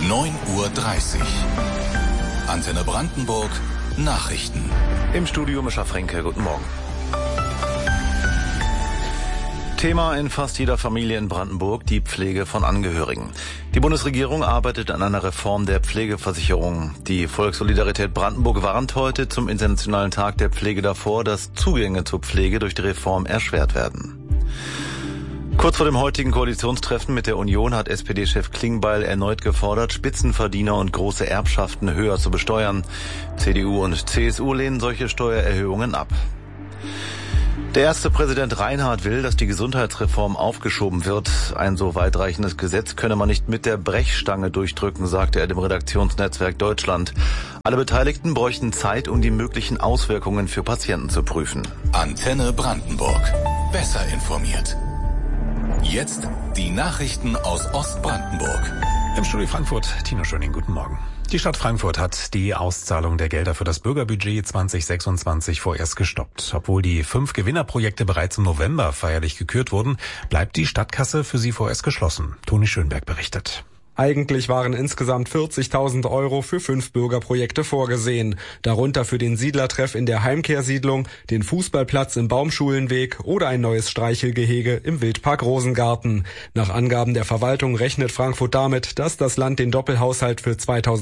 9:30 Uhr. Antenne Brandenburg, Nachrichten. Im Studio Mischa Fränke, guten Morgen. Thema in fast jeder Familie in Brandenburg, die Pflege von Angehörigen. Die Bundesregierung arbeitet an einer Reform der Pflegeversicherung. Die Volkssolidarität Brandenburg warnt heute zum Internationalen Tag der Pflege davor, dass Zugänge zur Pflege durch die Reform erschwert werden. Kurz vor dem heutigen Koalitionstreffen mit der Union hat SPD-Chef Klingbeil erneut gefordert, Spitzenverdiener und große Erbschaften höher zu besteuern. CDU und CSU lehnen solche Steuererhöhungen ab. Der erste Präsident Reinhardt will, dass die Gesundheitsreform aufgeschoben wird. Ein so weitreichendes Gesetz könne man nicht mit der Brechstange durchdrücken, sagte er dem Redaktionsnetzwerk Deutschland. Alle Beteiligten bräuchten Zeit, um die möglichen Auswirkungen für Patienten zu prüfen. Antenne Brandenburg. Besser informiert. Jetzt die Nachrichten aus Ostbrandenburg. Im Studio Frankfurt, Tino Schöning, guten Morgen. Die Stadt Frankfurt hat die Auszahlung der Gelder für das Bürgerbudget 2026 vorerst gestoppt. Obwohl die 5 Gewinnerprojekte bereits im November feierlich gekürt wurden, bleibt die Stadtkasse für sie vorerst geschlossen. Toni Schönberg berichtet. Eigentlich waren insgesamt 40.000 Euro für 5 Bürgerprojekte vorgesehen. Darunter für den Siedlertreff in der Heimkehrsiedlung, den Fußballplatz im Baumschulenweg oder ein neues Streichelgehege im Wildpark Rosengarten. Nach Angaben der Verwaltung rechnet Frankfurt damit, dass das Land den Doppelhaushalt für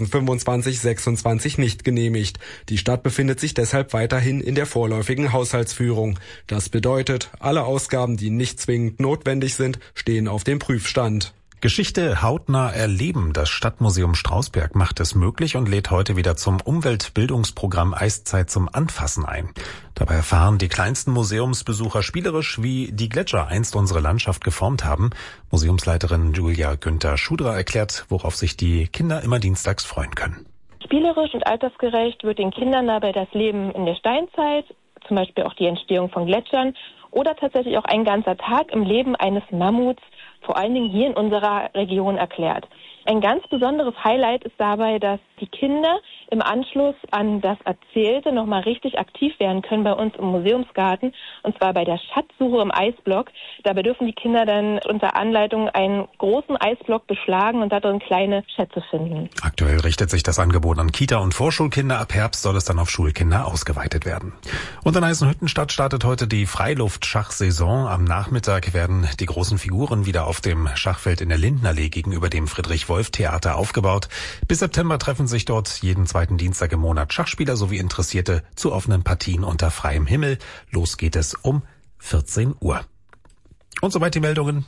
2025/26 nicht genehmigt. Die Stadt befindet sich deshalb weiterhin in der vorläufigen Haushaltsführung. Das bedeutet, alle Ausgaben, die nicht zwingend notwendig sind, stehen auf dem Prüfstand. Geschichte hautnah erleben. Das Stadtmuseum Strausberg macht es möglich und lädt heute wieder zum Umweltbildungsprogramm Eiszeit zum Anfassen ein. Dabei erfahren die kleinsten Museumsbesucher spielerisch, wie die Gletscher einst unsere Landschaft geformt haben. Museumsleiterin Julia Günther-Schudra erklärt, worauf sich die Kinder immer dienstags freuen können. Spielerisch und altersgerecht wird den Kindern dabei das Leben in der Steinzeit, zum Beispiel auch die Entstehung von Gletschern oder tatsächlich auch ein ganzer Tag im Leben eines Mammuts, vor allen Dingen hier in unserer Region, erklärt. Ein ganz besonderes Highlight ist dabei, dass die Kinder im Anschluss an das Erzählte nochmal richtig aktiv werden können bei uns im Museumsgarten, und zwar bei der Schatzsuche im Eisblock. Dabei dürfen die Kinder dann unter Anleitung einen großen Eisblock beschlagen und darin kleine Schätze finden. Aktuell richtet sich das Angebot an Kita- und Vorschulkinder. Ab Herbst soll es dann auf Schulkinder ausgeweitet werden. Und in Eisenhüttenstadt startet heute die Freiluft-Schachsaison. Am Nachmittag werden die großen Figuren wieder auf dem Schachfeld in der Lindenallee gegenüber dem Friedrich-Wolf-Theater aufgebaut. Bis September treffen sich dort jeden zweiten Dienstag im Monat Schachspieler sowie Interessierte zu offenen Partien unter freiem Himmel. Los geht es um 14 Uhr. Und soweit die Meldungen,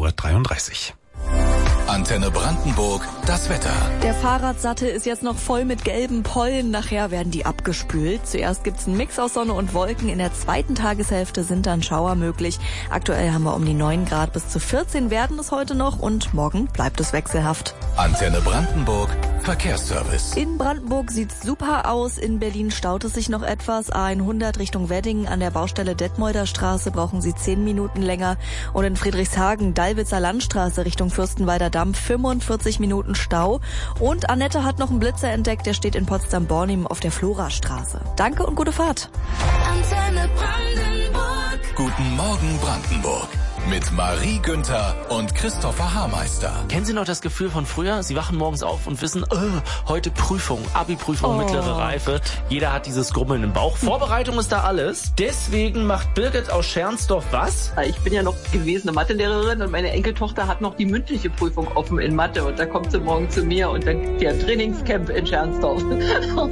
9:33 Uhr. Antenne Brandenburg, das Wetter. Der Fahrradsattel ist jetzt noch voll mit gelben Pollen. Nachher werden die abgespült. Zuerst gibt's einen Mix aus Sonne und Wolken. In der zweiten Tageshälfte sind dann Schauer möglich. Aktuell haben wir um die 9 Grad, bis zu 14 werden es heute noch und morgen bleibt es wechselhaft. Antenne Brandenburg, Verkehrsservice. In Brandenburg sieht's super aus. In Berlin staut es sich noch etwas. A100 Richtung Wedding an der Baustelle Detmolder Straße brauchen Sie 10 Minuten länger. Und in Friedrichshagen, Dallwitzer Landstraße Richtung Fürstenwalder Damm 45 Minuten Stau. Und Annette hat noch einen Blitzer entdeckt, der steht in Potsdam-Bornim auf der Florastraße. Danke und gute Fahrt. Antenne Brandenburg. Guten Morgen Brandenburg. Mit Marie Günther und Christopher Haarmeister. Kennen Sie noch das Gefühl von früher? Sie wachen morgens auf und wissen, heute Prüfung, Abi-Prüfung, mittlere Reife. Jeder hat dieses Grummeln im Bauch. Vorbereitung ist da alles. Deswegen macht Birgit aus Schernsdorf was? Ich bin ja noch gewesene Mathelehrerin und meine Enkeltochter hat noch die mündliche Prüfung offen in Mathe. Und da kommt sie morgen zu mir und dann der Trainingscamp in Schernsdorf.